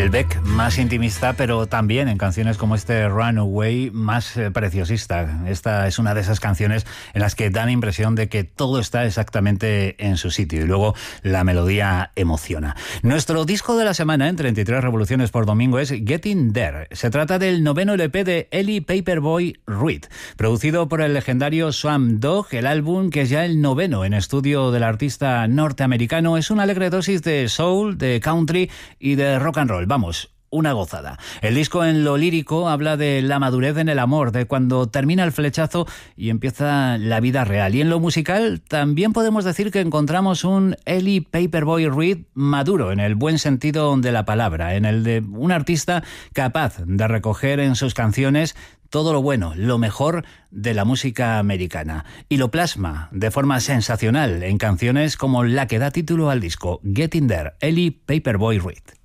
El Beck más intimista, pero también en canciones como este Runaway más preciosista. Esta es una de esas canciones en las que dan impresión de que todo está exactamente en su sitio y luego la melodía emociona. Nuestro disco de la semana en 33 revoluciones por domingo es Getting There. Se trata del noveno LP de Ellie Paperboy Reed, producido por el legendario Swamp Dogg. El álbum, que es ya el noveno en estudio del artista norteamericano, es una alegre dosis de soul, de country y de rock and roll. Vamos, una gozada. El disco en lo lírico habla de la madurez en el amor, de cuando termina el flechazo y empieza la vida real. Y en lo musical también podemos decir que encontramos un Ellie Paperboy Reed maduro, en el buen sentido de la palabra, en el de un artista capaz de recoger en sus canciones todo lo bueno, lo mejor de la música americana. Y lo plasma de forma sensacional en canciones como la que da título al disco, Getting There, Ellie Paperboy Reed.